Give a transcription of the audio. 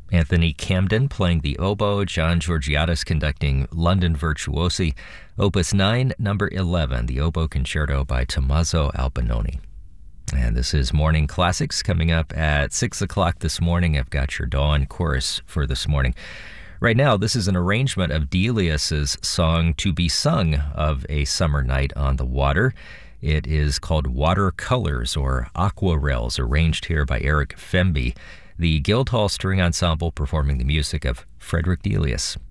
Anthony Camden playing the oboe, John Georgiadis conducting London Virtuosi, Opus 9, number 11, the Oboe Concerto by Tommaso Albinoni. And this is Morning Classics coming up at 6 o'clock this morning. I've got your dawn chorus for this morning. Right now, this is an arrangement of Delius's song To Be Sung of a Summer Night on the Water. It is called Watercolors or Aquarelles, arranged here by Eric Femby, the Guildhall String Ensemble performing the music of Frederick Delius.